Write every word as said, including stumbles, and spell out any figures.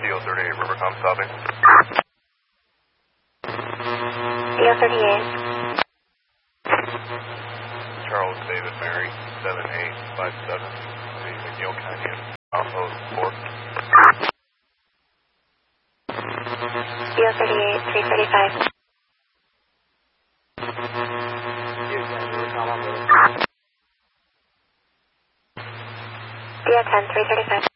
D O thirty-eight, Rivercom stopping. D O thirty-eight. Charles David Mary, seven eight five seven, the McNeil Canyon, Outpost four. D O thirty-eight, three thirty-five. D O ten, three thirty-five.